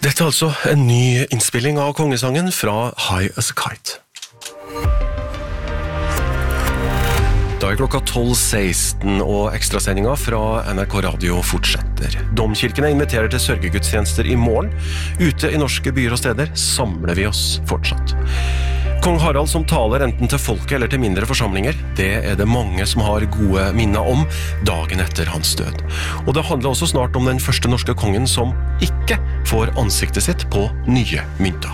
Dette er altså en ny innspilling av kongesangen fra High as a Kite. Da er klokka 12.16 og ekstrasendinga fra NRK Radio fortsetter. Domkirkene inviterer til sørgegudstjenester i morgen. Ute i norske byer og steder samler vi oss fortsatt. Kong Harald som taler enten til folket eller til mindre forsamlinger, det er det mange som har gode minner om dagen etter hans død. Og det handler også snart om den første norske kongen som ikke får ansiktet sitt på nye mynter.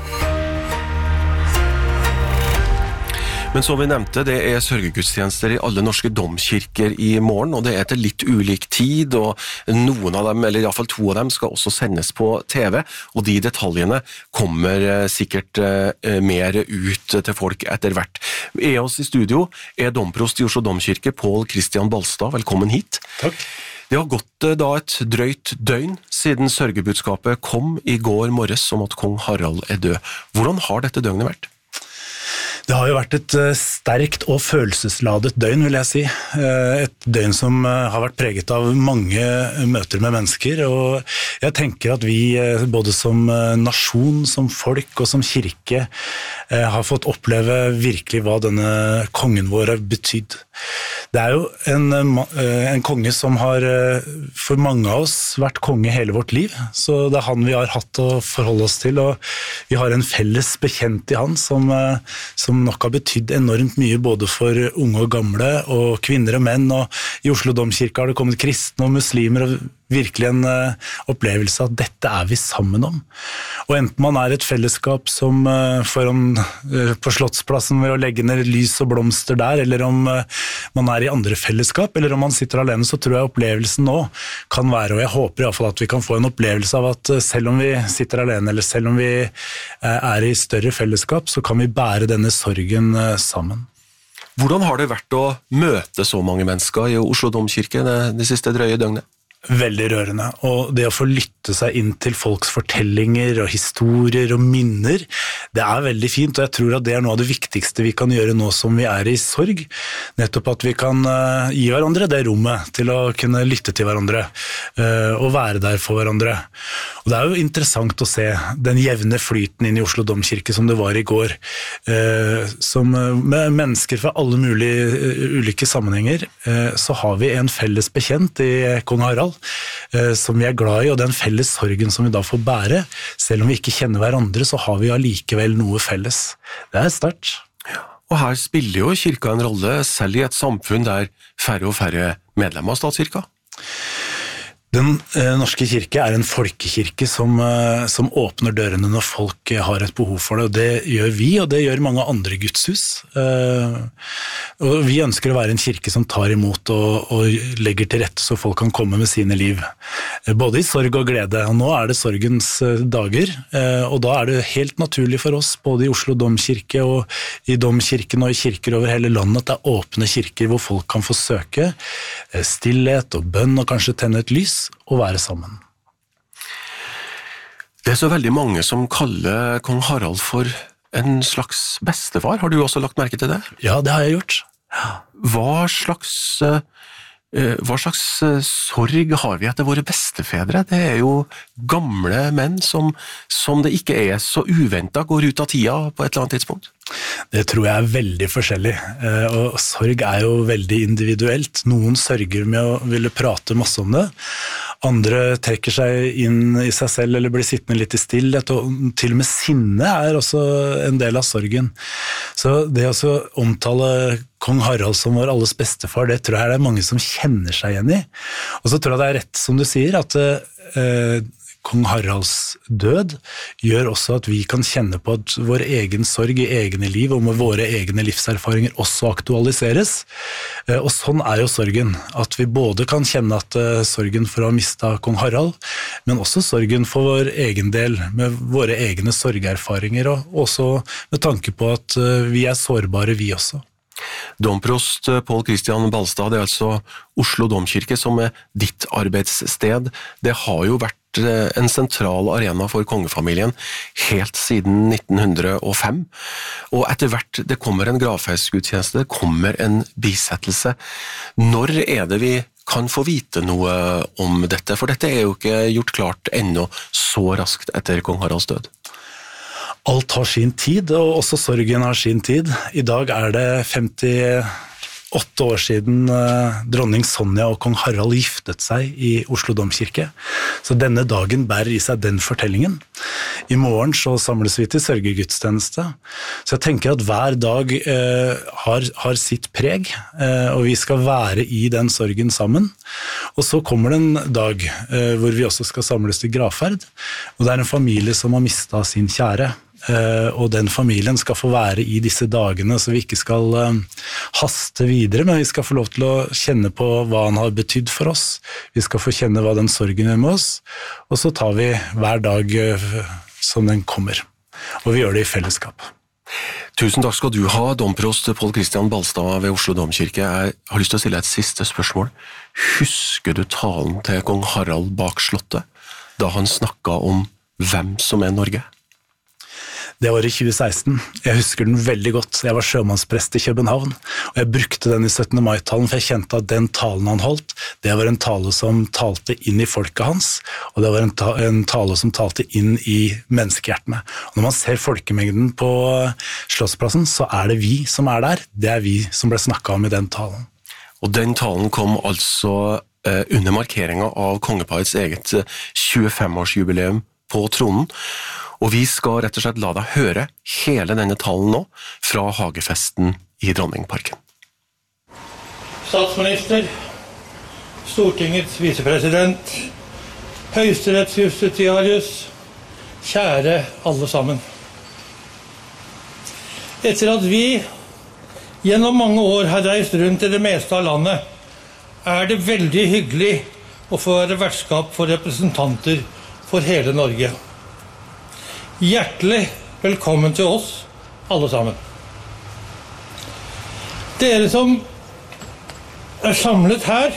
Men som vi nevnte, det er sørgegudstjenester i alle norske domkirker i morgen, og det er til litt ulik tid, og noen av dem, eller i hvert fall 2 av dem, skal også sendes på TV, og de detaljene kommer sikkert mer ut til folk etter hvert. Med oss i studio er domprost i Oslo Domkirke, Pål Kristian Balstad. Velkommen hit. Takk. Det har gått da et drøyt døgn siden sørgebudskapet kom i går morges om at kong Harald er død. Hvordan har dette døgnet vært? Det har jo vært et sterkt og følelsesladet døgn, vil jeg si. Et døgn som har vært preget av mange møter med mennesker, og jeg tenker at vi både som nasjon, som folk og som kirke har fått oppleve virkelig hva denne kongen vår har betydd. Det er jo en konge som har for mange av oss vært konge hele vårt liv, så det er han vi har hatt å forholde oss til, og vi har en felles bekjent i han som nok har betydd enormt mye både for unge og gamle, og kvinner og menn, og i Oslo Domkirke har det kommet kristne og muslimer, og virkelig en opplevelse at dette er vi sammen om. Og enten man er et fellesskap som på Slottsplassen ved å legge ned lys og blomster der, eller om man er i andre fellesskap, eller om man sitter alene, så tror jeg opplevelsen nå kan være, og jeg håper i hvert fall at vi kan få en opplevelse av at selv om vi sitter alene, eller selv om vi er i større fellesskap, så kan vi bære denne sorgen sammen. Hvordan har det vært å møte så mange mennesker i Oslo Domkirke det siste drøye døgnet? Veldig rørende, og det å få lytte seg inn til folks fortellinger og historier og minner, det er veldig fint, og jeg tror at det er noe av det viktigste vi kan gjøre nå som vi er i sorg, nettopp at vi kan gi hverandre det rommet til å kunne lytte til hverandre og være der for hverandre. Og det er jo interessant å se den jevne flyten inn i Oslo Domkirke som det var i går, med mennesker fra alle mulige ulike sammenhenger, så har vi en felles bekjent i kong Harald, som vi er glad i, og den felles sorgen som vi da får bære. Selv om vi ikke kjenner hverandre, så har vi allikevel noe felles. Det er sterkt. Ja. Og her spiller jo kirka en rolle, selv i et samfunn der færre og færre medlemmer av statskirka. Den norske kirke er en folkekirke som åpner dørene når folk har et behov for det, og det gjør vi, og det gjør mange andre gudshus. Og vi ønsker å være en kirke som tar imot og legger til rette så folk kan komme med sine liv, både i sorg og glede. Og nå er det sorgens dager, og da er det helt naturlig for oss, både i Oslo Domkirke og i Domkirken og i kirker over hele landet, at det er åpne kirker hvor folk kan få søke stillhet og bønn og kanskje tenne et lys, og være sammen. Det er så veldig mange som kaller kong Harald for en slags bestefar. Har du også lagt merke til det? Ja, det har jeg gjort. Hva slags sorg har vi etter våre bestefedre? Det er jo gamle menn som det ikke er så uventet går ut av tida på et eller annet tidspunkt. Det tror jeg er veldig forskjellig, og sorg er jo veldig individuelt. Noen sørger med å ville prate masse om det, andre trekker seg inn i seg selv eller blir sittende litt i stillhet, og til og med sinne er også en del av sorgen. Så det å omtale kong Harald som vår alles bestefar, det tror jeg det er mange som kjenner seg igjen i. Og så tror jeg det er rett som du sier, at kong Haralds død gjør også at vi kan kjenne på at vår egen sorg i egne liv og med våre egne livserfaringer også aktualiseres. Og sånn er jo sorgen, at vi både kan kjenne at sorgen for å ha mistet kong Harald, men også sorgen for vår egen del med våre egne sorgerfaringer, og også med tanke på at vi er sårbare vi også. Domprost Pål Kristian Balstad, det er altså Oslo Domkirke som er ditt arbeidssted. Det har jo vært en sentral arena for kongefamilien helt siden 1905, og etter hvert det kommer en gravferdsgudstjeneste, det kommer en bisettelse. Når er det vi kan få vite noe om dette? For dette jo ikke gjort klart ennå så raskt etter kong Haralds død. Alt har sin tid, og også sorgen har sin tid. I dag det 58 år siden dronning Sonja og kong Harald giftet seg i Oslo Domkirke. Så denne dagen bærer i seg den fortellingen. I morgen så samles vi til sørgegudstjeneste. Så jeg tenker at hver dag har sitt preg, og vi skal være i den sorgen sammen. Og så kommer det en dag hvor vi også skal samles til gravferd, og det en familie som har mistet sin kjære. Og den familien skal få være i disse dagene, så vi ikke skal haste videre, men vi skal få lov til å kjenne på hva han har betydd for oss. Vi skal få kjenne hva den sorgen gjør med oss, og så tar vi hver dag som den kommer. Og vi gjør det i fellesskap. Tusen takk skal du ha, domprost Pål Kristian Balstad ved Oslo Domkirke. Jeg har lyst til å stille et siste spørsmål. Husker du talen til kong Harald bak slottet, da han snakket om hvem som Norge? Det var i 2016. Jeg husker den veldig godt. Jeg var sjømannsprest i København, og jeg brukte den i 17. mai-talen, for jeg kjente at den talen han holdt, det var en tale som talte inn i folket hans, og det var en tale som talte inn i menneskehjertene. Og når man ser folkemengden på Slottsplassen, så det vi som der. Det vi som ble snakket om i den talen. Og den talen kom altså under markeringen av kongeparets eget 25-årsjubileum på tronen, og vi skal rett og slett la deg høre hele denne talen nå fra hagefesten i Dronningparken. Statsminister, Stortingets visepresident, Høyesterettsjustitiarius, kjære alle sammen. Etter at vi gjennom mange år har reist rundt i det meste av landet, det veldig hyggelig å få være vertskap for representanter for hele Norge. Hjertelig velkommen til oss, alle sammen. Dere som samlet her,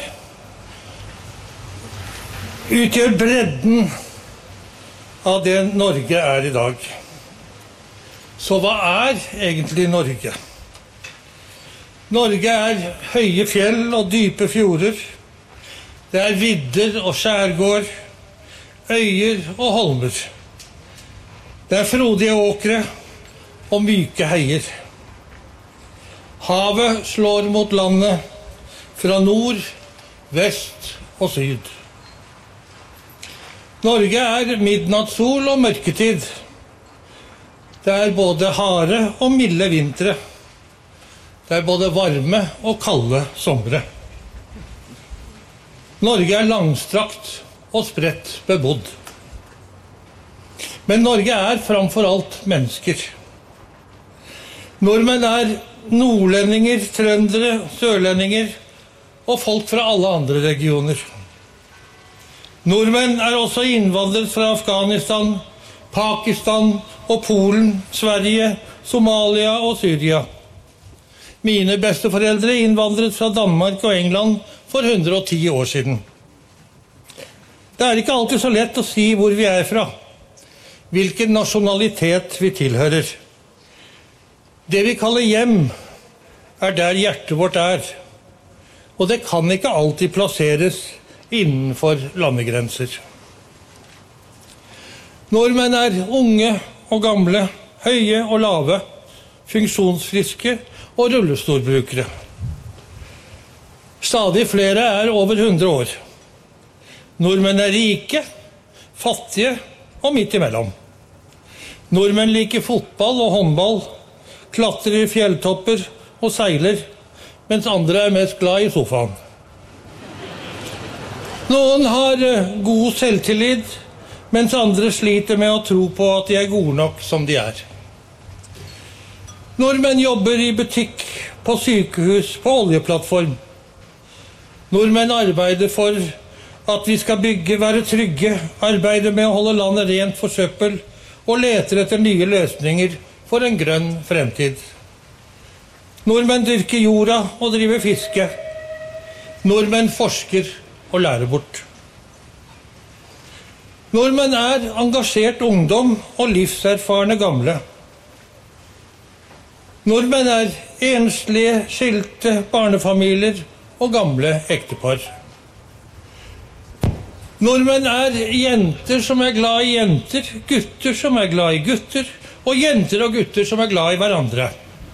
utgjør bredden av det Norge i dag. Så hva egentlig Norge? Norge høye fjell og dype fjorder. Det vidder og skjærgård, øyer og holmer. Det frodige åkre og myke heier. Havet slår mot landet fra nord, vest og syd. Norge midnattssol og mørketid. Det både harde og milde vintre. Det både varme og kalde somre. Norge langstrakt og spredt bebodd. Men Norge framfor alt mennesker. Nordmenn nordlendinger, trøndere, sørlendinger og folk fra alle andre regioner. Nordmenn også innvandret fra Afghanistan, Pakistan og Polen, Sverige, Somalia og Syria. Mine besteforeldre innvandret fra Danmark og England for 110 år siden. Det ikke alltid så lett å si hvor vi fra. Hvilken nasjonalitet vi tilhører. Det vi kaller hjem der hjertet vårt og det kan ikke alltid plasseres innenfor landegrenser. Nordmenn unge og gamle, høye og lave, funksjonsfriske og rullestolbrukere. Stadig flere over 100 år. Nordmenn rike, fattige og midt imellom. Nordmenn liker fotball og håndball, klatrer i fjelltopper og seiler, mens andre mest glad i sofaen. Noen har god selvtillit, mens andre sliter med å tro på at de gode nok som de Nordmenn jobber i butikk, på sykehus, på oljeplattform. Nordmenn arbeider for at vi skal være trygge, arbeider med å holde landet rent for søppel og leter etter nye løsninger for en grønn fremtid. Nordmenn dyrker jorda og driver fiske. Nordmenn forsker og lærer bort. Nordmenn engasjert ungdom og livserfarne gamle. Nordmenn enslige, skilte barnefamilier og gamle ektepar. Nordmenn jenter som glad i jenter, gutter som glad i gutter, og jenter og gutter som glad i hverandre.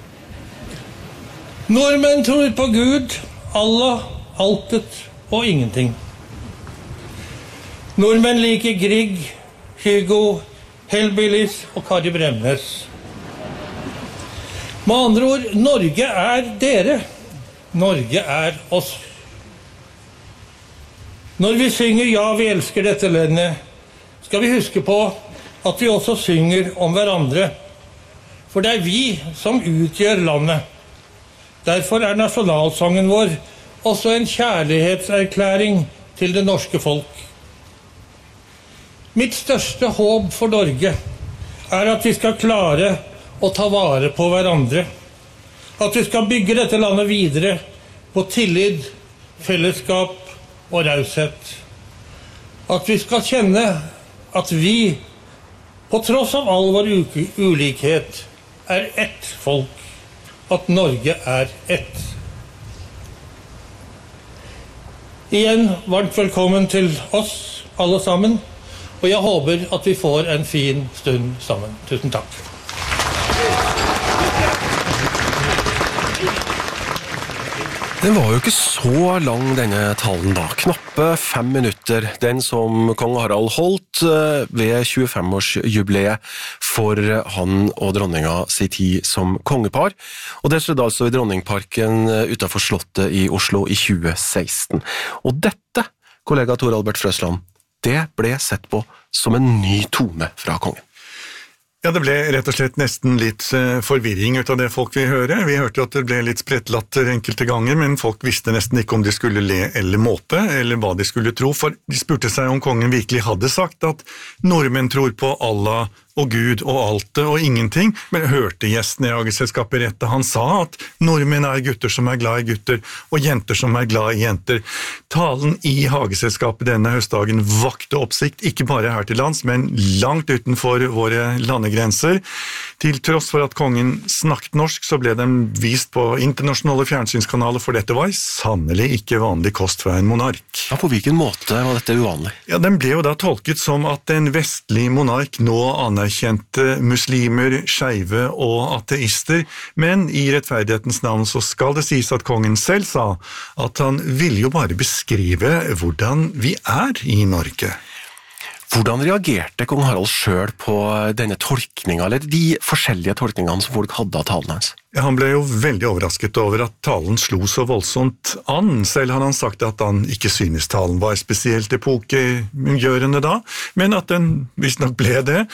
Nordmenn tror på Gud, Allah, altet og ingenting. Nordmenn liker Grieg, Hugo, Hellbillies og Kari Bremnes. Med andre ord, Norge dere. Norge oss. Når vi synger «Ja, vi elsker dette landet», skal vi huske på at vi også synger om hverandre. For det vi som utgjør landet. Derfor nasjonalsangen vår også en kjærlighetserklæring til det norske folk. Mitt største håp for Norge at vi skal klare å ta vare på hverandre. At vi skal bygge dette landet videre på tillit, fellesskap og raushet. At vi skal kjenne at vi, på tross av all vår ulikhet, ett folk. At Norge ett. Igjen, varmt velkommen til oss alle sammen, og jeg håper at vi får en fin stund sammen. Tusen takk. Den var jo ikke så lang denne talen da, knappe 5 minutter, den som kong Harald holdt ved 25-årsjubileet for han og dronninga sin tid som kongepar, og det skjedde altså i Dronningparken utenfor Slottet i Oslo i 2016. Og dette, kollega Tor Albert Frøsland, det ble sett på som en ny tone fra kongen. Ja, det ble rett og slett nesten litt forvirring ut av det folk vil høre. Vi hørte at det ble litt sprettlatter enkelte ganger, men folk visste nesten ikke om de skulle le eller måpe, eller hva de skulle tro, for de spurte seg om kongen virkelig hadde sagt at nordmenn tror på Allah og Gud og alt og ingenting, men hørte gjesten i Hageselskapet rett da han sa at nordmenn gutter som glad i gutter, og jenter som glad i jenter. Talen i Hageselskapet denne høstdagen vakte oppsikt, ikke bare her til lands, men langt utenfor våre landegrenser. Til tross for at kongen snakket norsk, så ble den vist på internasjonale fjernsynskanaler, for dette var sannelig ikke vanlig kost fra en monark. Ja, på hvilken måte var dette uvanlig? Ja, den ble jo da tolket som at en vestlig monark nå anerkjente muslimer, skeive og ateister, men i rettferdighetens navn så skal det sies at kongen selv sa at han ville jo bare beskrive hvordan vi i Norge. Hvordan reagerte kong Harald selv på denne tolkningen, eller de forskjellige tolkningene som folk hadde av talen hans? Ja, han ble jo veldig overrasket over at talen slo så voldsomt an. Selv hadde han sagt at han ikke synes talen var spesielt epokegjørende da, men at den visstnok ble det.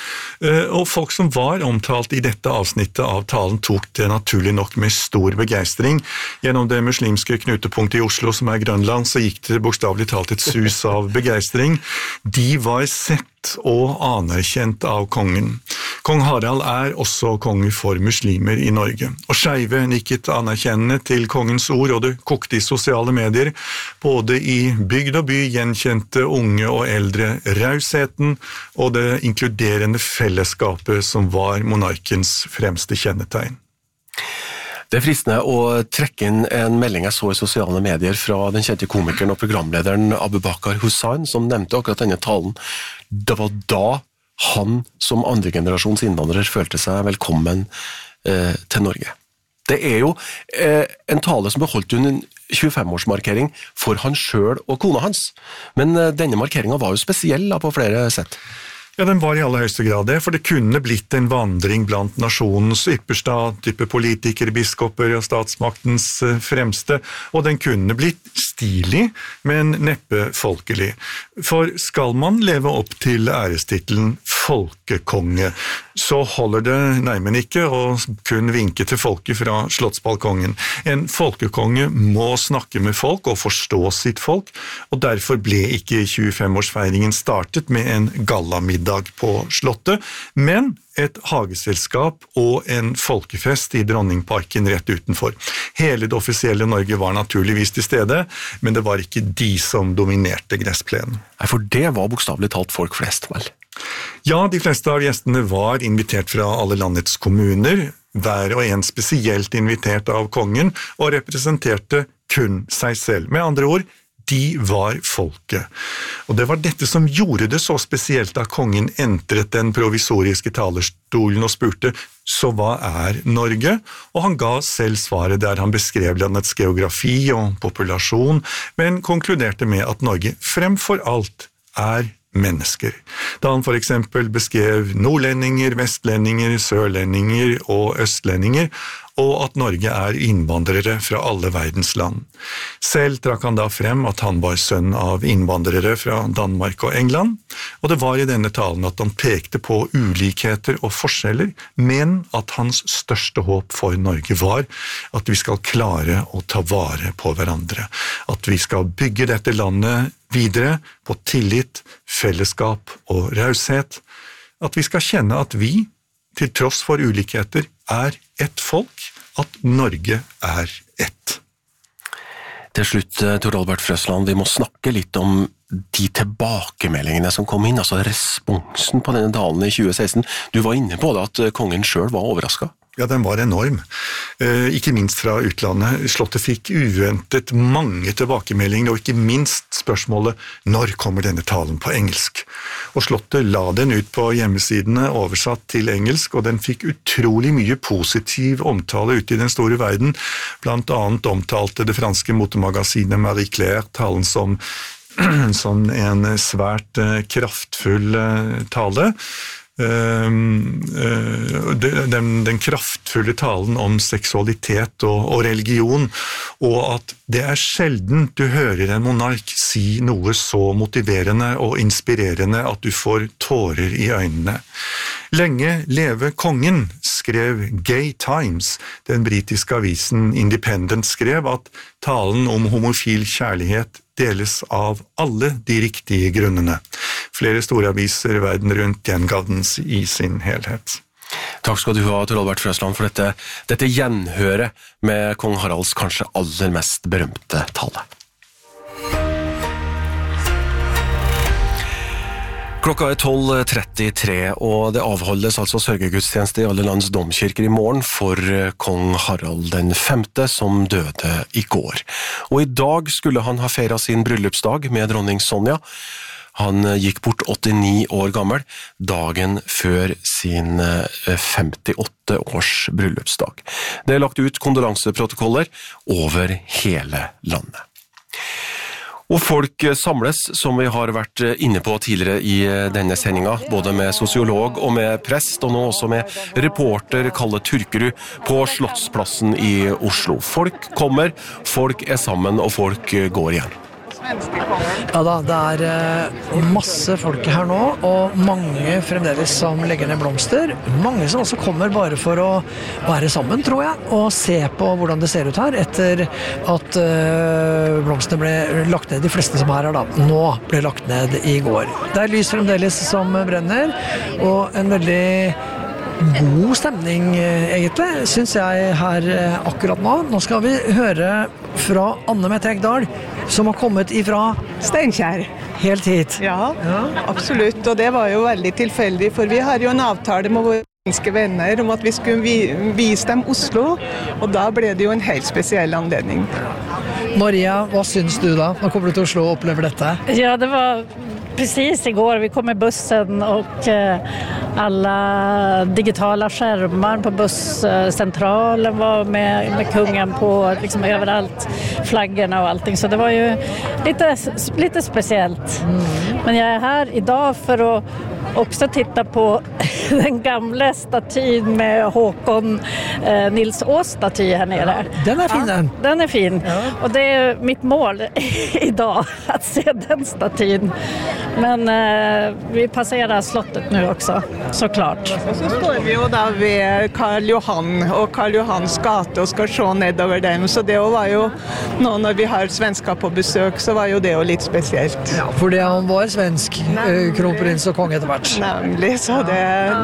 Og folk som var omtalt i dette avsnittet av talen tok det naturlig nok med stor begeistring. Gjennom det muslimske knutepunktet i Oslo, som Grønland, så gikk det bokstavelig talt et sus av begeistring. De var sett og anerkjent av kongen. Kong Harald også konge for muslimer i Norge. Og skeive nikket anerkjennende til kongens ord, og det kokte i sosiale medier. Både i bygd og by gjenkjente unge og eldre rausheten og det inkluderende fellesskapet som var monarkens fremste kjennetegn. Det fristende å trekke inn en melding jeg så i sosiale medier fra den kjente komikeren og programlederen Abu Bakar Hussain, som nevnte akkurat denne talen. Det var da han som andre generasjons innvandrer følte seg velkommen til Norge. Det jo en tale som ble holdt under en 25-årsmarkering for han selv og kona hans, men denne markeringen var jo spesiell på flere sett. Ja, den var i aller høyeste grad det, for det kunne blitt en vandring blant nasjonens ypperste type politikere, biskoper og statsmaktens fremste, og den kunne blitt stilig, men neppe folkelig. For skal man leve opp til ærestitlen folkekonge, så holder det neimen ikke å kun vinke til folket fra slottsbalkongen. En folkekonge må snakke med folk og forstå sitt folk, og derfor ble ikke 25-årsfeiringen startet med en gallamiddag på Slottet, men et hageselskap og en folkefest i Dronningparken rett utenfor. Hele det offisielle Norge var naturligvis til stede, men det var ikke de som dominerte gressplenen. Nei, for det var bokstavelig talt folk flest, vel? Ja, de fleste av gjestene var invitert fra alle landets kommuner, hver og en spesielt invitert av kongen, og representerte kun seg selv. Med andre ord, de var folket. Og det var dette som gjorde det så spesielt da kongen entret den provisoriske talerstolen og spurte, så hva Norge? Og han ga selv svaret der han beskrev landets geografi og populasjon, men konkluderte med at Norge fremfor alt mennesker. Da han for eksempel beskrev nordlendinger, vestlendinger, sørlendinger og østlendinger, og at Norge innvandrere fra alle verdens land. Selv trakk han da frem at han var sønn av innvandrere fra Danmark og England, og det var i denne talen at han pekte på ulikheter og forskjeller, men at hans største håp for Norge var at vi skal klare å ta vare på hverandre, at vi skal bygge dette landet videre på tillit, fellesskap og raushet, at vi skal kjenne at vi, til tross for ulikheter, ett folk, at Norge ett. Til slutt, Tor Albert Frøsland, vi må snakke litt om de tilbakemeldingene som kom inn, altså responsen på denne talen i 2016. Du var inne på det at kongen selv var overrasket. Ja, den var enorm. Ikke minst fra utlandet. Slottet fikk uventet mange tilbakemeldinger, og ikke minst spørsmålet, når kommer denne talen på engelsk? Og Slottet la den ut på hjemmesidene, oversatt til engelsk, og den fikk utrolig mye positiv omtale ute i den store verden. Blant annet omtalte det franske motemagasinet Marie Claire talen som en svært kraftfull tale. Den kraftfulle talen om seksualitet og religion, og at det sjelden du hører en monark si noe så motiverende og inspirerende at du får tårer i øynene. Lenge leve kongen, skrev Gay Times. Den britiske avisen Independent skrev at talen om homofil kjærlighet deles av alle de riktige grunnene. Flere store aviser verden rundt gjengav den i sin helhet. Takk skal du ha, Tor Albert Frøsland, for dette gjenhøret med kong Haralds kanskje aller mest berømte tale. Klokka 12:33, og det avholdes altså sørgegudstjeneste i alle lands domkirker i morgen for kong Harald den 5., som døde i går. Og i dag skulle han ha feiret sin bryllupsdag med dronning Sonja. Han gikk bort 89 år gammel, dagen før sin 58 års bryllupsdag. Det lagt ut kondolanseprotokoller over hele landet. Og folk samles, som vi har vært inne på tidligere i denne sendinga, både med sosiolog og med prest, og nå også med reporter Kalle Turkerud på Slottsplassen i Oslo. Folk kommer, folk sammen, og folk går igjen. Ja da, det masse folk her nå, og mange fremdeles som legger ned blomster. Mange som også kommer bare for å være sammen, tror jeg, og se på hvordan det ser ut her, etter at blomstene ble lagt ned, de fleste som er her da, nå ble lagt ned i går. Det lys fremdeles som brenner, og en veldig god stemning, egentlig, synes jeg her akkurat nå. Nå skal vi høre fra Anne Mette Egdal, som har kommet ifra Steinkjer. Helt hit. Ja, absolutt. Og det var jo veldig tilfeldig, for vi har jo en avtale med våre svenske venner om at vi skulle vise dem Oslo, og da ble det jo en helt spesiell anledning. Maria, hva syns du da? Nå kommer du til Oslo og opplever dette. Ja, det var precis igår. Vi kom med bussen och alla digitala skärmar på busscentralen var med kungen på liksom överallt, flaggorna och allting. Så det var ju lite speciellt. Men jag är här idag för att också titta på den gamla statyn med Håkon Nils Ås staty här nere. Den är fin den. Den är fin. Ja. Och det är mitt mål idag att se den statyn. Men vi passerar slottet nu också, såklart. Och så står vi ju där vid Karl Johan och Karl Johans gate och ska se nedover den. Så det var ju, när vi har svenskar på besök, så var ju det lite speciellt. Ja, för det han var svensk kronprins och kung etter hvert. Nemlig, så det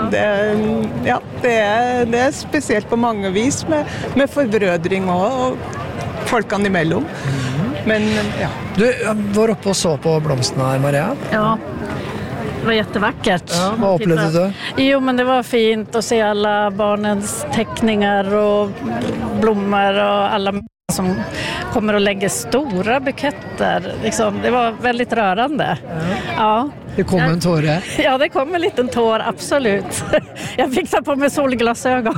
är speciellt på många vis med forbrødring og folkene imellom. Men ja. Du var uppe och så på blomsterna här, Maria. Ja. Det var jättevackert. Ja, vad upplevde du? Jo, men det var fint att se alla barnens teckningar och blommor och alla som kommer och lägger stora buketter. Liksom, det var väldigt rörande. Ja. Det kom en tåre. Ja, det kom en liten tår, absolut. Jag fick ta på mig solglasögon.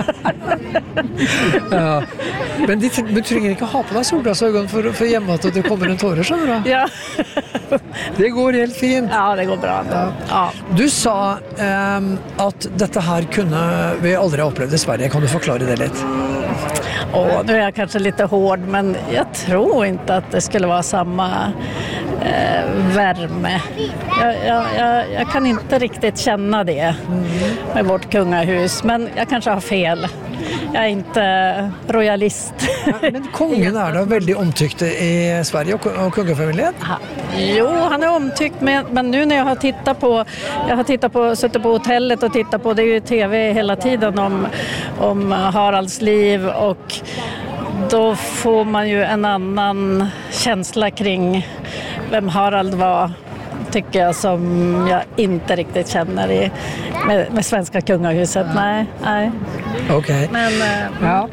Ja. Men du trenger ikke ha på deg solglasøgon for hjemme at det kommer en tåre, skjønner du? Ja. Det går helt fint. Ja, det går bra. Ja. Du sa at dette her kunne vi aldri ha opplevd i Sverige. Kan du forklare det litt? Nu är jag kanske lite hård, men jag tror inte att det skulle vara samma värme. Jag kan inte riktigt känna det med vårt kungahus, men jag kanske har fel. Jag är inte royalist. Men kongen da veldig omtykt i Sverige og kungefamilien? Jo, han är omtyckt, men nu när jag har tittat på suttit på hotellet och tittat på, det är ju tv hela tiden om Haralds liv, och då får man ju en annan känsla kring vem Harald var, tycker jag, som jag inte riktigt känner med svenska kungahuset. Nej. Okej. Men ja.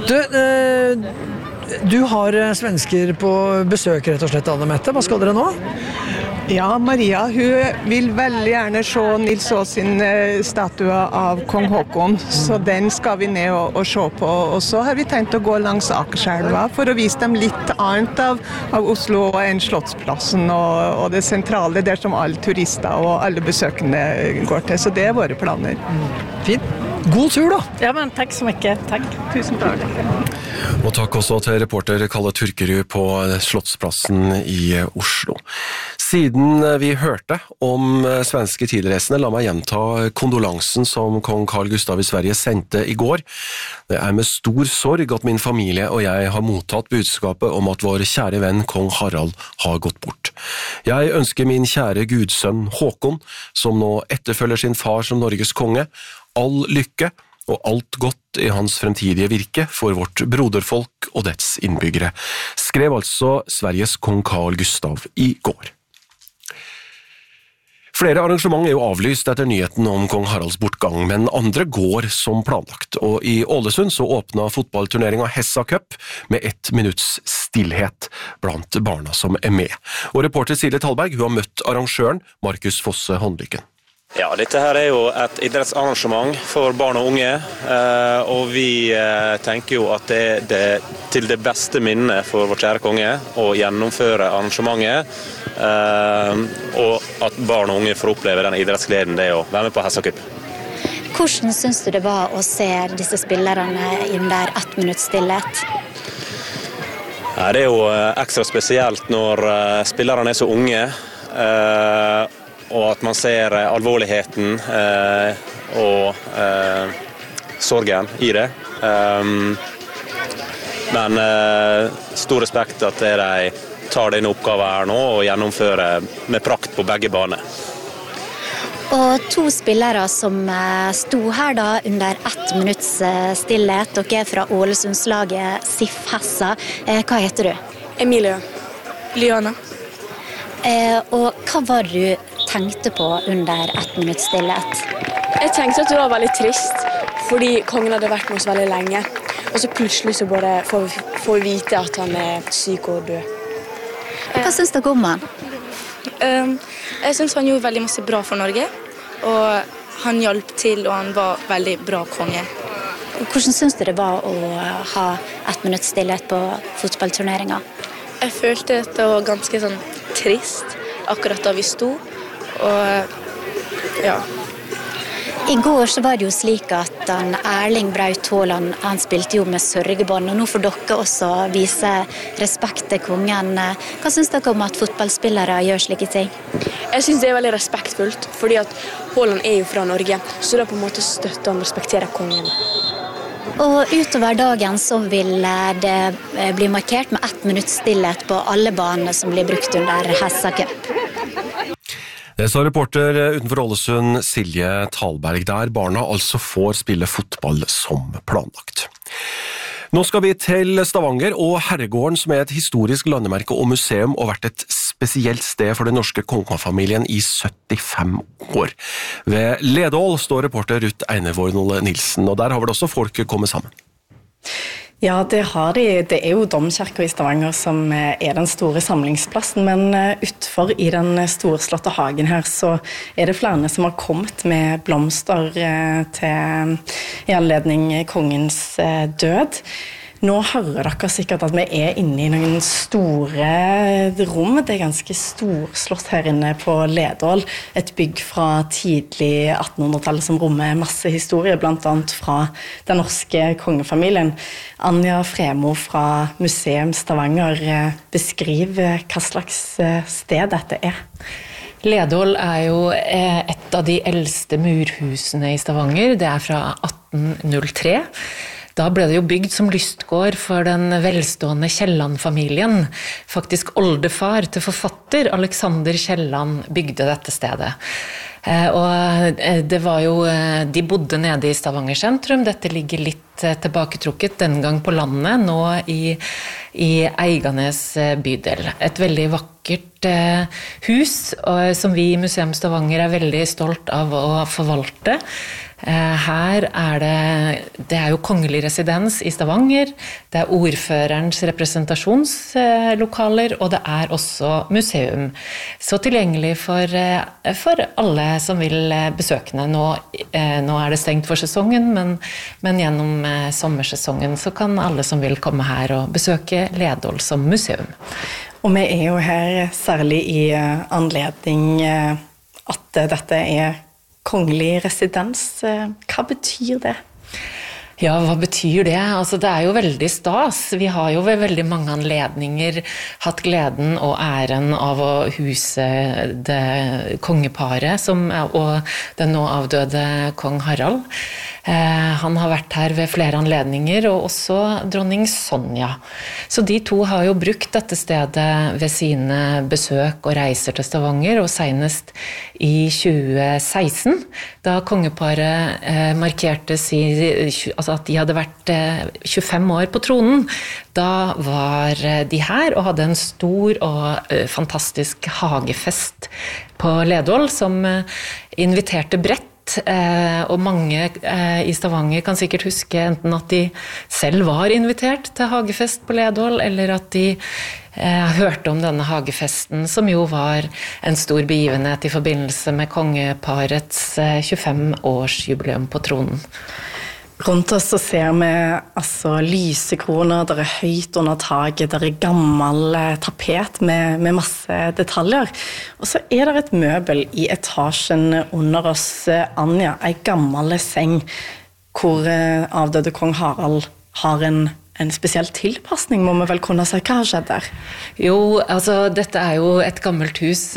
Du har svensker på besøk, rett og slett, Anne Mette. Hva skal dere nå? Ja, Maria, hun vil veldig gjerne se Nils Aas sin statue av kong Håkon, så den skal vi ned og se på. Og så har vi tenkt å gå langs Akerselva for å vise dem litt annet av Oslo enn Slottsplassen og det sentrale der som alle turister og alle besøkende går til. Så det er våre planer. Fint. God tur da! Ja, men takk så mye. Takk. Tusen takk. Og takk også til reporter Kalle Turkerud på Slottsplassen i Oslo. Siden vi hørte om svenske tilreisende, la meg gjenta kondolansen som kong Carl Gustav i Sverige sendte i går. Det er med stor sorg at min familie og jeg har mottatt budskapet om at vår kjære venn kong Harald har gått bort. Jeg ønsker min kjære gudsønn Håkon, som nå etterfølger sin far som Norges konge, all lykke og alt godt i hans fremtidige virke for vårt broderfolk og dets innbyggere, skrev altså Sveriges kong Carl Gustav i går. Flere arrangement er jo avlyst etter nyheten om kong Haralds bortgang, men andre går som planlagt, og i Ålesund så åpnet fotballturneringen Hessa Cup med 1 minutts stillhet blant barna som er med. Og reporter Silje Talberg, hun har møtt arrangøren Markus Fosse Håndlykken. Ja, dette her er jo et idrettsarrangement for barn og unge, og vi tenker jo at det er til det beste minnet for vår kjære konge å gjennomføre arrangementet, og at barn og unge får oppleve den idrettsgleden det er å være med på Hessa Cup. Hvordan synes du det var å se disse spillerne under 1 minutts stillhet? Ja, det er jo ekstra spesielt når spillerne er så unge, og at man ser alvorligheten og sorgen i det. Men stor respekt at de tar denne oppgaven her nå og gjennomfører med prakt på begge baner. Og 2 spillere som sto her da under 1 minutts stillhet. Dere er fra Ålesundslaget SIF Hessa. Hva heter du? Emilie. Liana. Og hva var det du tenkte på under 1 minutts stillhet? Jeg tenkte at det var veldig trist, fordi kongen hadde vært med oss veldig lenge. Og så plutselig så bare får vi vite at han er syk og død. Hva synes dere om han? Jeg synes han gjorde veldig masse bra for Norge, og han hjalp til, og han var veldig bra konge. Hvordan synes du det var å ha 1 minutts stillhet på fotballturneringen? Jeg følte at det var ganske sånn trist akkurat da vi sto, og ja. I går så var det jo slik at Erling Braut Haaland, han spilte jo med sørgebånd, og nå får dere også vise respekt til kongen. Hva synes dere om at fotballspillere gjør slike ting? Jeg synes det er veldig respektfullt, fordi at Haaland er jo fra Norge, så da på en måte støtter han respekterer kongen. Og utover dagen så vil det bli markert med 1 minutts stillhet på alle banene som blir brukt under Hessa Cup. Det sa reporter utenfor Ålesund Silje Talberg, der barna altså får spille fotball som planlagt. Nå skal vi til Stavanger, og Herregården, som er et historisk landemerke og museum, og vært et spesielt sted for den norske kongefamilien i 75 år. Ved Ledål står reporter Ruth Einevold Nilsen, og der har vel også folk kommet sammen. Ja, det har de. Det jo Domkirken i Stavanger som den store samlingsplassen, men utenfor i den storslåtte hagen her så det flere som har kommet med blomster i anledning kongens død. Nå hører dere sikkert at vi inne i noen store rom. Det ganske storslått her inne på Ledål. Et bygg fra tidlig 1800-tallet som rommer masse historie, blant annet fra den norske kongefamilien. Anja Fremo fra Museum Stavanger, beskriv hva slags sted dette Ledål jo et av de eldste murhusene i Stavanger. Det fra 1803. Da ble det jo bygd som lystgård for den velstående Kielland-familien. Faktisk oldefar til forfatter Alexander Kielland bygde dette stedet. Og det var jo, de bodde nede i Stavanger sentrum. Dette ligger litt tilbaketrukket den gang på landet, nå i Eiganes bydel. Et veldig vakkert hus, som vi i Museum Stavanger veldig stolt av å forvalte. Her det jo kongelig residens i Stavanger, det ordførerens representasjonslokaler, og det også museum. Så tilgjengelig for alle som vil besøkende. Nå det stengt for sesongen, men gjennom sommersesongen så kan alle som vil komme her og besøke Ledål som museum. Og vi jo her særlig i anledning at dette kongelig residens. Hva betyr det? Ja, hva betyr det? Altså, det jo veldig stas. Vi har jo ved veldig mange anledninger hatt gleden og æren av å huse det kongeparet og den nå avdøde kong Harald. Han har vært her ved flere anledninger, og også dronning Sonja. Så de to har jo brukt dette stedet ved sine besøk og reiser til Stavanger, og senest i 2016, da kongeparet markerte at de hadde vært 25 år på tronen. Da var de her og hadde en stor og fantastisk hagefest på Ledål, som inviterte bredt. Og mange i Stavanger kan sikkert huske enten at de selv var invitert til hagefest på Ledål, eller at de hørte om denne hagefesten, som jo var en stor begivenhet i forbindelse med kongeparets 25-årsjubileum på tronen. Rundt oss så ser vi lysekroner, der høyt under taket, der gammel tapet med masse detaljer. Og så det et møbel i etasjen under oss, Anja, en gammel seng, hvor avdøde kong Harald har en spesiell tilpassning, må vi vel kunne si. Hva har skjedd der? Jo, dette jo et gammelt hus,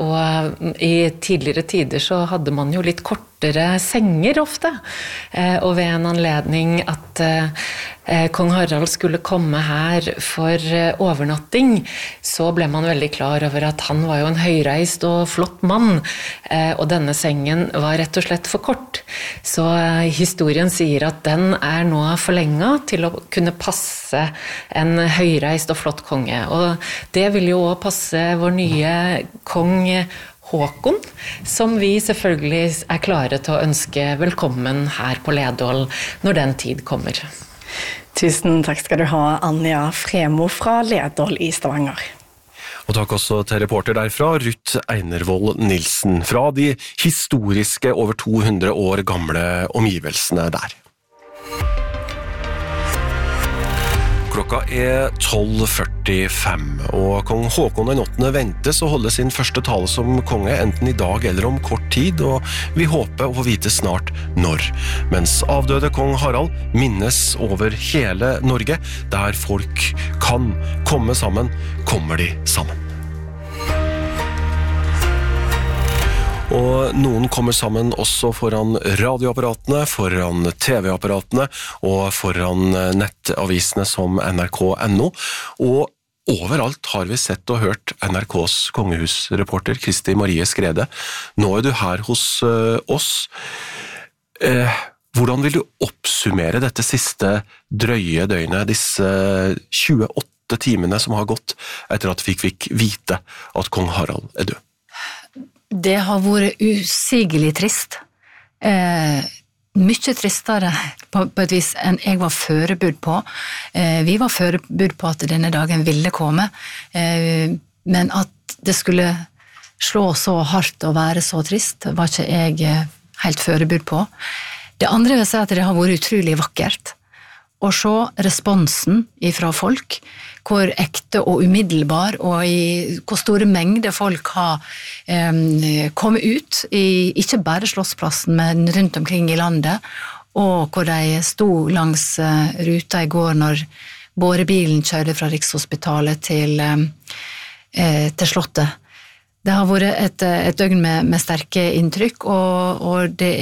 og i tidligere tider så hadde man jo litt kortere senger ofte. Og ved en anledning at kong Harald skulle komme her for overnatting, så ble man veldig klar over at han var jo en høyreist og flott mann, og denne sengen var rett og slett for kort. Så historien sier at den nå forlenget til å kunne passe en høyreist og flott konge. Og det vil jo også passe vår nye kong Håkon, som vi selvfølgelig klare til å ønske velkommen her på Ledål når den tid kommer. Tusen takk skal du ha, Anja Fremo fra Ledål i Stavanger. Og takk også til reporter derfra, Ruth Einervold Nilsen, fra de historiske over 200 år gamle omgivelsene der. Klokka 12:45, og kong Håkon den 8. ventes å holde sin første tale som konge enten i dag eller om kort tid, og vi håper å få vite snart når. Mens avdøde kong Harald minnes over hele Norge, der folk kan komme sammen, kommer de sammen. Og noen kommer sammen også foran radioapparatene, foran TV-apparatene og foran nettavisene som NRK.no. Og overalt har vi sett og hørt NRKs kongehusreporter Kristi Marie Skrede. Nå du her hos oss. Hvordan vil du oppsummere dette siste drøye døgnet, disse 28 timene som har gått etter at vi fikk vite at kong Harald død? Det har vært usigelig trist. mye tristere på et vis enn jeg var forberedt på. Vi var forberedt på at denne dagen ville komme, men at det skulle slå så hardt og være så trist, var ikke jeg helt forberedt på. Det andre vil si at det har vært utrolig vakkert å se responsen fra folk, hvor ekte og umiddelbar, og i hvor store mengder folk har kommet ut, ikke bare Slottsplassen, men rundt omkring i landet, og hvor de sto langs ruta i går når bårebilen kjørte fra Rikshospitalet til Slottet. Det har vært et døgn med sterke inntrykk, og det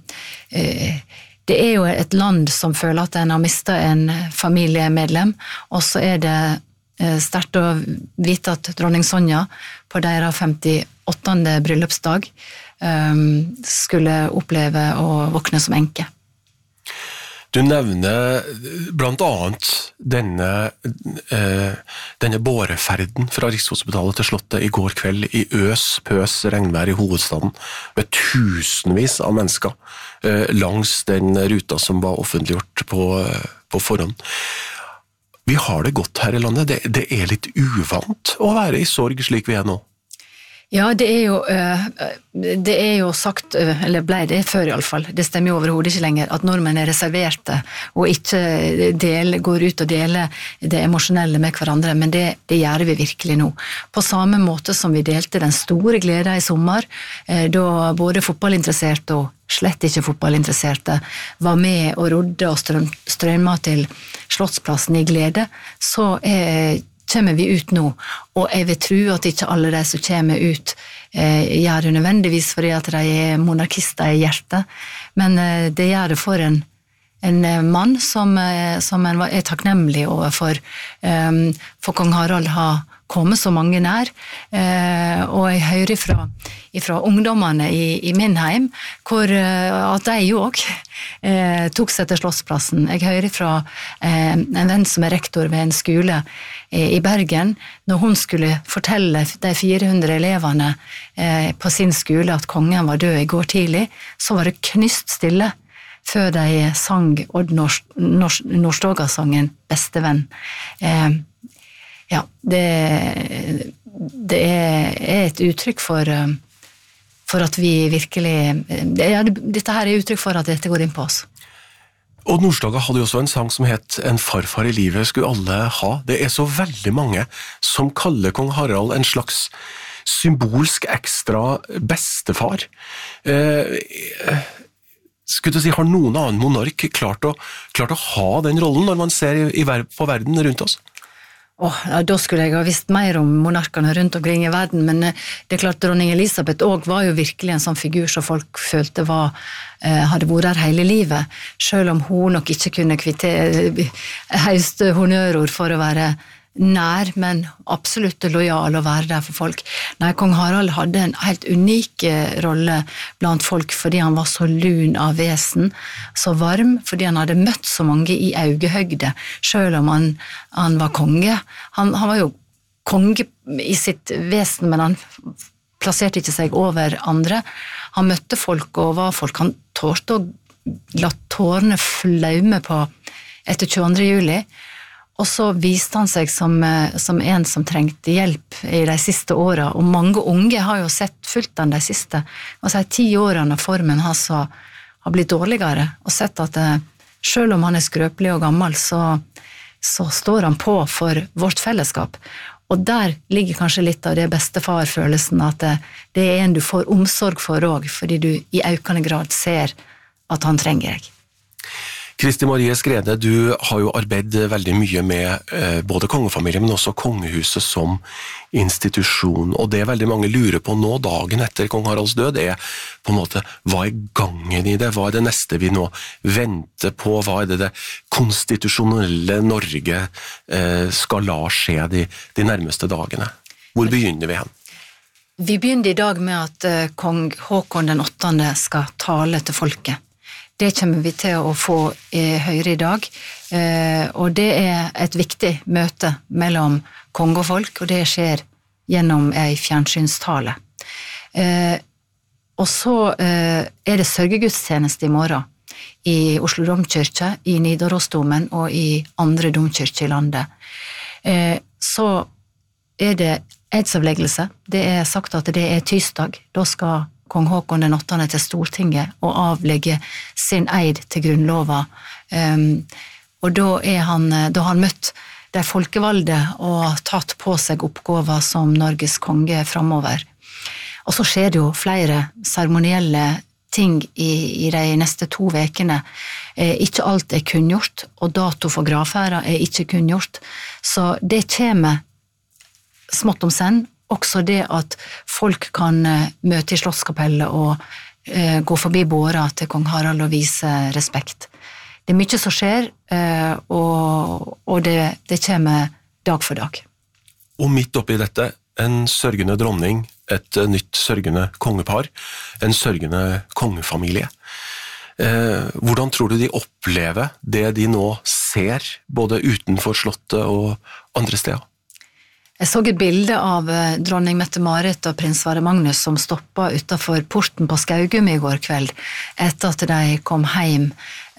er jo et land som føler at en har mistet en familiemedlem, og så er det sterkt å vite at dronning Sonja på deres 58. bryllupsdag skulle oppleve å våkne som enke. Du nevner blant annet denne båreferden fra Rikshospitalet til Slottet i går kveld i pøs regnvær i hovedstaden med tusenvis av mennesker langs den ruta som var offentliggjort på forhånd. Vi har det godt her i landet. Det er litt uvant å være i sorg slik vi er nå. Ja, det er jo sagt, eller ble det før i alle fall, det stemmer jo overhodet ikke lenger, at nordmenn er reserverte og ikke går ut og deler det emosjonelle med hverandre, men det gjør vi virkelig nå. På samme måte som vi delte den store gleden i sommer, da både fotballinteresserte og slett ikke fotballinteresserte var med og rodde og strømmet til Slottsplassen i glede, så kommer vi ut nå, og jeg vil tro at ikke alle de som kommer ut gjør det nødvendigvis fordi at de er monarkister i hjertet, men det gjør det for en mann som en er takknemlig overfor, for kong Harald har kommet så mange nær, og jeg hører fra ungdommene i min heim, at de jo også tok seg til Slottsplassen. Jeg hører fra en venn som er rektor ved en skole i Bergen, når hun skulle fortelle de 400 elevene på sin skole at kongen var død i går tidlig, så var det knyst stille før de sang Odd Nordstoga-sangen Bestevenn. Ja, det er et uttrykk for at vi virkelig... dette her er uttrykk for at dette går inn på oss. Og Nordstoga hadde jo også en sang som het En farfar i livet skulle alle ha. Det er så veldig mange som kaller kong Harald en slags symbolsk ekstra bestefar. Skulle du si, har noen annen monark klart å ha den rollen når man ser på verden rundt oss? Da skulle jeg ha visst mer om monarkene rundt omkring i verden, men det er klart dronning Elisabeth også var jo virkelig en sånn figur som folk følte hadde vært her hele livet, selv om hun nok ikke kunne høste honnørord for å være nær, men absolutt lojal å være der for folk. Nei, kong Harald hadde en helt unik rolle blant folk, fordi han var så lun av vesen, så varm, fordi han hadde møtt så mange i øyehøgde, selv om han var konge. Han var jo konge i sitt vesen, men han plasserte ikke seg over andre. Han møtte folk og var folk. Han tålte å la tårene flaume på etter 22. juli, og så viste han seg som en som trengte hjelp i de siste årene, og mange unge har jo sett fulgt han de siste 10 årene når formen hans har blitt dårligere, og sett at selv om han er skrøpelig og gammel, så står han på for vårt fellesskap. Og der ligger kanskje litt av det bestefarfølelsen, at det er en du får omsorg for også, fordi du i økende grad ser at han trenger deg. Kristi Marie Skrede, du har jo arbeidet veldig mye med både kongefamilien, men også kongehuset som institusjon, og det veldig mange lurer på nå, dagen etter kong Haralds død, er på en måte, hva er gangen i det? Hva er det neste vi nå venter på? Hva er det konstitusjonelle Norge skal la skje de nærmeste dagene? Hvor begynner vi hen? Vi begynner i dag med at kong Håkon den 8. skal tale til folket. Det kommer vi til å få høre i dag, og det er et viktig møte mellom konge og folk, og det skjer gjennom en fjernsynstale. Og så er det sørgegudstjeneste i morgen. i Oslo domkirke, i Nidarosdomen og i andre domkirker i landet. Så det eidsavleggelse. Det sagt at det tirsdag. Da skal kong Håkon den 8. til Stortinget og avlegge sin eid til grunnlova. Og da han møtt de folkevalde og tatt på seg oppgaver som Norges konge fremover. Og så skjer det jo flere seremonielle ting i de neste 2 vekene. Ikke alt kunngjort, og dato for gravferda ikke kunngjort. Så det kommer smått om senn. Også det at folk kan møte i Slottskapellet og gå forbi båra til kong Harald og vise respekt. Det mye som skjer, og det kommer dag for dag. Og midt oppi dette, en sørgende dronning, et nytt sørgende kongepar, en sørgende kongefamilie. Hvordan tror du de opplever det de nå ser, både utenfor slottet og andre steder? Jeg så et bilde av dronning Mette-Marit og prins Sverre Magnus som stoppet utenfor porten på Skaugum i går kveld, etter at de kom hjem.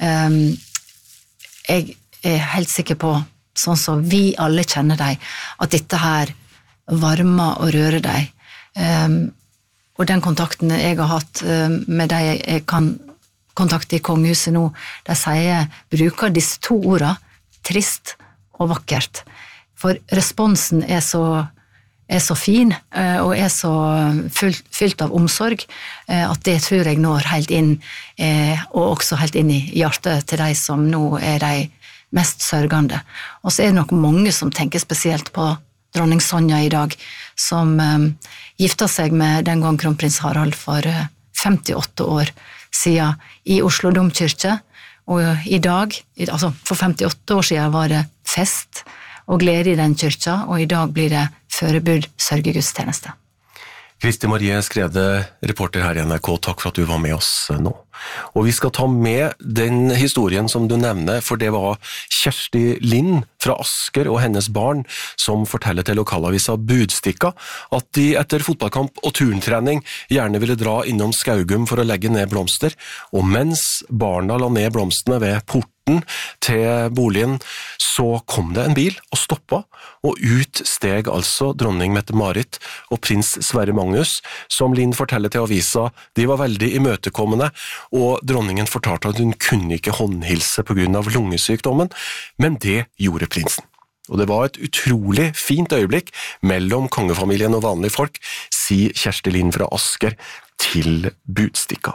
Jeg helt sikker på, sånn som vi alle kjenner deg, at dette her varmer og rører deg. Og den kontakten jeg har hatt med deg, jeg kan kontakte i kongehuset nå, de bruker disse 2 ordene, trist og vakkert. For responsen så fin, og så fylt av omsorg, at det tror jeg når helt inn, og også helt inn i hjertet til de som nå de mest sørgende. Og så det nok mange som tenker spesielt på dronning Sonja i dag, som gifta seg med den gang kronprins Harald for 58 år siden i Oslo domkirke, og i dag, altså for 58 år siden var det fest og glede i den kyrkja, og i dag blir det forberedt sørgegudstjeneste. Kristi Marie Skrede, reporter her i NRK, takk for at du var med oss nå. Og vi skal ta med den historien som du nevner, for det var Kjersti Lind fra Asker og hennes barn som forteller til lokalavisa Budstikka at de etter fotballkamp og turntrening gjerne ville dra innom Skaugum for å legge ned blomster, og mens barna la ned blomstene ved porten til boligen, så kom det en bil og stoppet, og ut steg altså dronning Mette-Marit og prins Sverre Magnus, som Lind forteller til avisa. De var veldig imøtekommende, og dronningen fortalte at hun kunne ikke håndhilse på grunn av lungesykdommen, men det gjorde prinsen. Og det var et utrolig fint øyeblikk mellom kongefamilien og vanlige folk, sier Kjersti Lind fra Asker til Budstikka.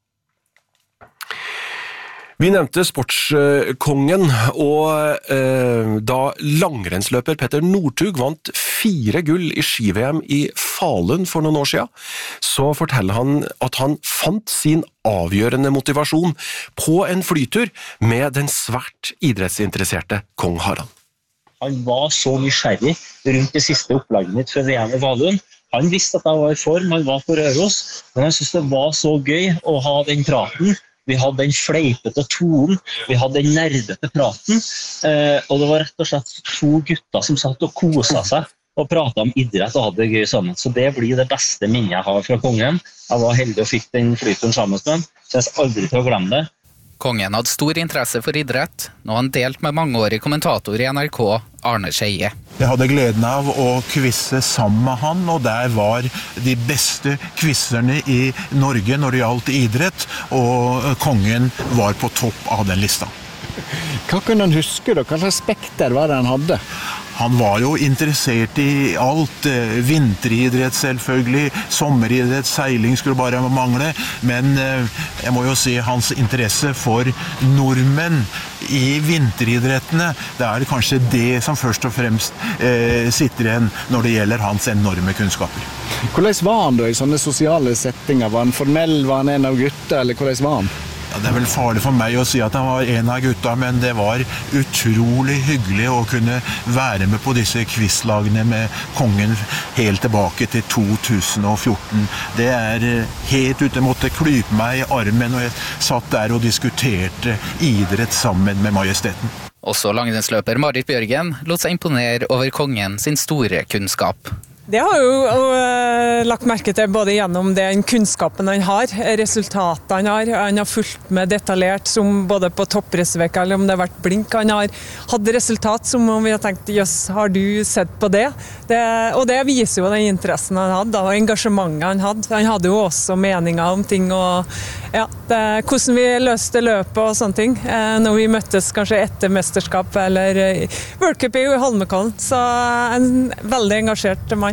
Vi nevnte sportskongen, og da langrennsløper Petter Northug vant 4 gull i ski-VM i Falun for noen år siden, så forteller han at han fant sin avgjørende motivasjon på en flytur med den svært idrettsinteresserte kong Harald. Han var så nysgjerrig rundt det siste opplaget mitt for VM i Falun. Han visste at jeg var i form, han var på Røros, men han syntes det var så gøy å ha den praten. Vi hadde den fleipete tonen, vi hadde den nerdete praten, og det var rett og slett 2 gutter som satt og koset seg og pratet om idrett og hadde det gøy sammen. Så det blir det beste minnet jeg har fra kongen. Jeg var heldig og fikk den flyturen sammen med ham, så jeg skal aldri til å glemme det. Kongen hadde stor interesse for idrett, nå han delt med mangeårig kommentator i NRK, Arne Skeie. Jeg hadde gleden av å kvisse sammen med han, og der var de beste kvisserne i Norge når det gjaldt idrett, og kongen var på topp av den lista. Hva kunne han huske da? Hva slags spekter var det han hadde? Han var jo interessert i alt, vinteridrett selvfølgelig, sommeridrett, seiling skulle bare mangle, men jeg må jo si hans interesse for nordmenn i vinteridrettene, det er kanskje det som først og fremst sitter igjen når det gjelder hans enorme kunnskaper. Hvordan var han da i sånne sosiale settinger? Var han formell, var han en av gutta, eller hvordan var han? Ja, det er vel farlig for meg å si at han var en av gutta, men det var utrolig hyggelig å kunne være med på disse quizlagene med kongen helt tilbake til 2014. Det er helt ute, måtte klype meg i armen, og jeg satt der og diskuterte idrett sammen med majesteten. Også langrennsløper Marit Bjørgen lot seg imponere over kongen sin store kunnskap. Det har jo lagt merke til både gjennom den kunnskapen han har, resultatene han har fulgt med detaljert, som både på toppresveka eller om det har vært blink. Han har hatt resultat som om vi har tenkt, jøss, har du sett på det? Og det viser jo den interessen han hadde, og engasjementet han hadde. Han hadde jo også meninger om ting, og ja, hvordan vi løste løpet og sånne ting. Når vi møttes kanskje etter mesterskap eller World Cup i Holmenkollen, så en veldig engasjert mann.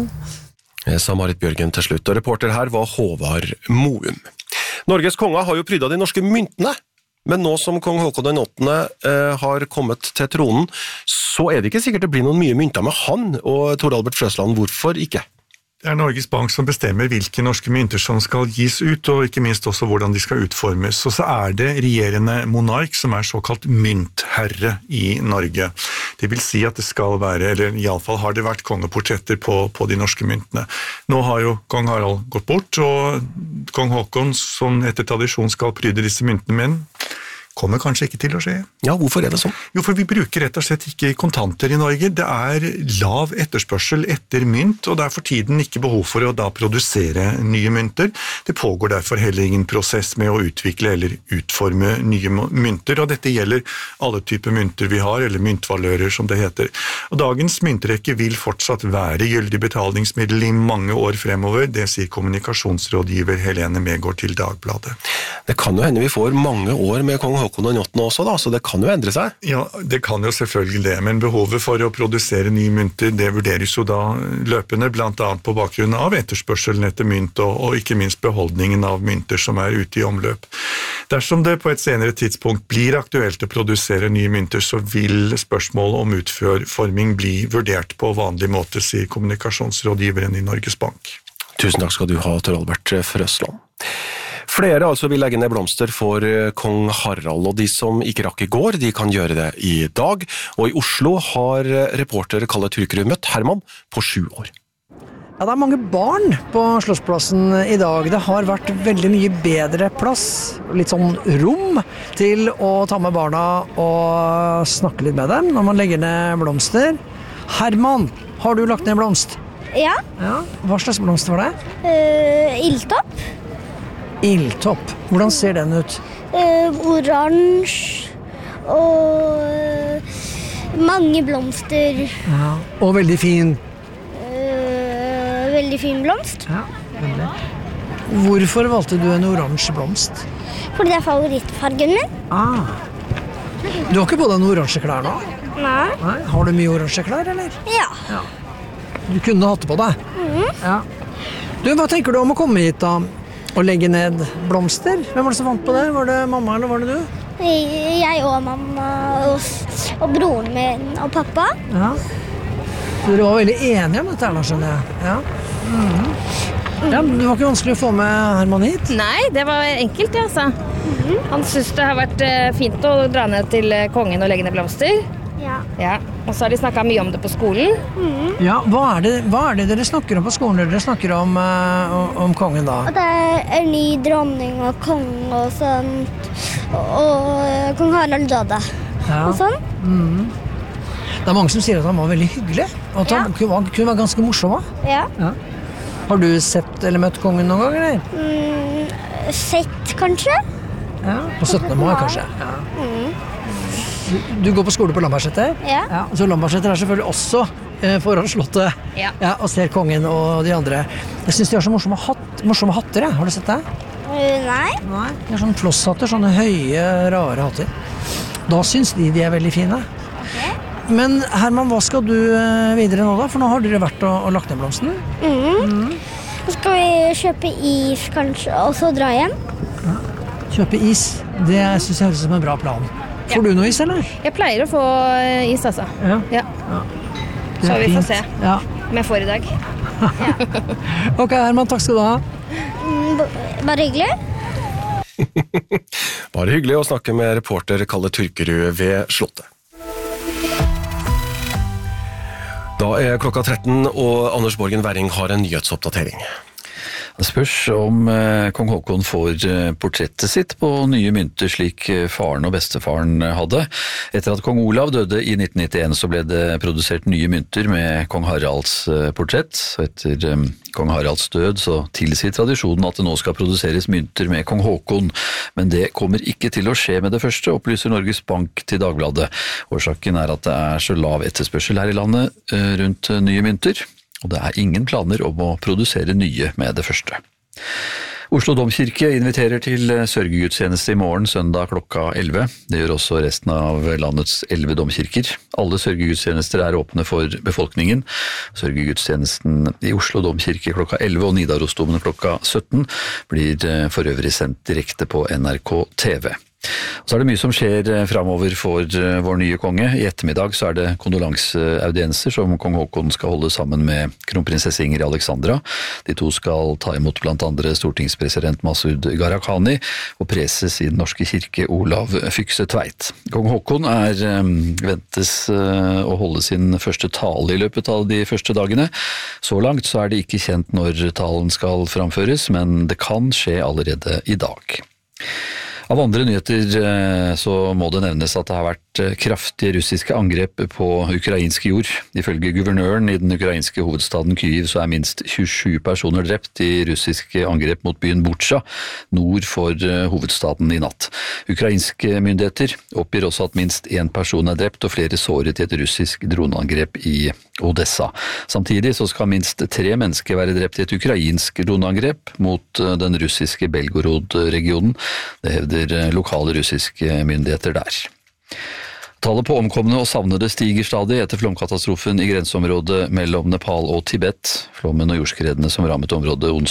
Sa Marit Bjørgen til slutt, og reporter her var Håvard Moum. Norges konger har jo prydda de norske myntene, men nå som kong Håkon den 8. Har kommet til tronen, så det ikke sikkert det blir noen mye mynter med han, og Tor Albert Frøsland, hvorfor ikke? Det Norges Bank som bestemmer hvilke norske mynter som skal gis ut, og ikke minst også hvordan de skal utformes. Og så det regjerende monark som såkalt myntherre i Norge. Det vil si at det skal være, eller i alle fall har det vært kongeportretter på de norske myntene. Nå har jo kong Harald gått bort, og kong Håkon, som etter tradisjon skal pryde disse myntene med, kommer kanskje ikke til å skje. Ja, hvorfor det sånn? Jo, for vi bruker rett og slett ikke kontanter i Norge. Det lav etterspørsel etter mynt, og det for tiden ikke behov for å da produsere nye mynter. Det pågår derfor heller ingen prosess med å utvikle eller utforme nye mynter, og dette gjelder alle typer mynter vi har, eller myntvalører som det heter. Og dagens myntrekke vil fortsatt være gyldig betalingsmiddel i mange år fremover, det sier kommunikasjonsrådgiver Helene Megård til Dagbladet. Det kan jo hende vi får mange år med kong Håkon den 8. også da, så det kan jo endre seg. Ja, det kan jo selvfølgelig det, men behovet for å produsere nye mynter, det vurderes jo da løpende, blant annet på bakgrunn av etterspørselen etter mynt, og ikke minst beholdningen av mynter som ute i omløp. Dersom det på et senere tidspunkt blir aktuelt å produsere nye mynter, så vil spørsmål om utforming bli vurdert på vanlig måte, sier kommunikasjonsrådgiveren i Norges Bank. Tusen takk skal du ha, Tor Albert Frøsland. Flere altså vil legge ned blomster for kong Harald, og de som ikke rakk i går, de kan gjøre det i dag. Og i Oslo har reporter Kalle Turkerud møtt Herman på 7 år. Ja, det mange barn på Slottsplassen i dag. Det har vært veldig mye bedre plass, litt sånn rom, til å ta med barna og snakke litt med dem når man legger ned blomster. Herman, har du lagt ned blomst? Ja. Hva slags blomst var det? Ildtopp. Ildtopp. Hvordan ser den ut? Oransje og mange blomster. Ja. Og veldig fin. Veldig fin blomst. Ja, veldig. Hvorfor valgte du en oransje blomst? Fordi det favorittfargen min. Du har ikke på deg noen oransje klær nå? Nei. Har du mye oransje klær, eller? Ja. Du kunne hatt det på deg? Ja. Du, hva tenker du om å komme hit da? Og legge ned blomster? Hvem var det som fant på det? Var det mamma, eller var det du? Jeg og mamma og broren min og pappa. Ja. Så dere var veldig enige om dette her, skjønner jeg. Ja. Ja, det var ikke vanskelig å få med Herman hit? Nei, det var enkelt, altså. Han synes det har vært fint å dra ned til kongen og legge ned blomster. Ja. Og så har de snakket mye om det på skolen. Ja, hva det dere snakker om på skolen? Dere snakker om kongen da? At det ny dronning og konge og sånt. Og kong Harald døde. Og sånn. Det mange som sier at han var veldig hyggelig. Og at han kunne være ganske morsom. Ja. Har du sett eller møtt kongen noen gang, eller? Sett, kanskje. Ja, på 17. mai, kanskje. Du går på skole på Lambertseter? Ja. Så Lambertseter selvfølgelig også foran slottet. Ja, og ser kongen og de andre. Jeg synes de har så morsomme hatter, Har du sett det? Nei. De har sånne flosshatter, sånne høye, rare hatter. Da synes de er veldig fine. Men Herman, hva skal du videre nå da? For nå har dere vært og lagt ned blomsten. Så skal vi kjøpe is kanskje, og så dra hjem. Kjøpe is, det synes jeg høres som en bra plan. Får du noe is, eller? Jeg pleier å få is, altså. Ja. Så vi får se om jeg får i dag. Ok, Herman, takk skal du ha. Bare hyggelig. Bare hyggelig å snakke med reporter Kalle Turkerud ved Slottet. Da klokka 13, og Anders Borgen Werring har en nyhetsoppdatering. Det spørs om kong Haakon får portrettet sitt på nye mynter slik faren og bestefaren hadde. Etter at kong Olav døde i 1991 så ble det produsert nye mynter med kong Haralds portrett. Og etter kong Haralds død så tilsier tradisjonen at det nå skal produseres mynter med kong Haakon. Men det kommer ikke til å skje med det første, opplyser Norges Bank til Dagbladet. Årsaken er at det er så lav etterspørsel her i landet rundt nye mynter. Og det er ingen planer om å produsere nye med det første. Oslo Domkirke inviterer til sørgegudstjeneste i morgen søndag klokka 11. Det gjør også resten av landets 11 domkirker. Alle sørgegudstjenester er åpne for befolkningen. Sørgegudstjenesten i Oslo Domkirke klokka 11 og Nidarosdomen klokka 17 blir for øvrig sendt direkte på NRK TV. Så er det mye som skjer fremover for vår nye konge. I ettermiddag så er det kondolanseaudienser som kong Haakon skal holde sammen med kronprinsesse Ingrid Alexandra. De to skal ta imot blant andre stortingspresident Masud Gharahkhani og preses i Den norske kirke Olav Fykse Tveit. Kong Haakon ventes å holde sin første tale i løpet av de første dagene. Så langt så er det ikke kjent når talen skal framføres, men det kan skje allerede i dag. Av andre nyheter så må det nevnes at det har vært kraftige russiske angrep på ukrainsk jord. Ifølge guvernøren i den ukrainske hovedstaden Kyiv så er minst 27 personer drept i russiske angrep mot byen Butsja, nord for hovedstaden i natt. Ukrainske myndigheter oppgir også at minst en person er drept og flere såret i et russisk droneangrep i Odessa. Samtidig så skal minst 3 mennesker være drept i et ukrainsk droneangrep mot den russiske Belgorod-regionen. Det hevder lokale russiske myndigheter der. Tallet på omkomne og savnede stiger stadig etter flomkatastrofen i grenseområdet mellom Nepal og Tibet. Flommen og jordskredene som rammet området onsdag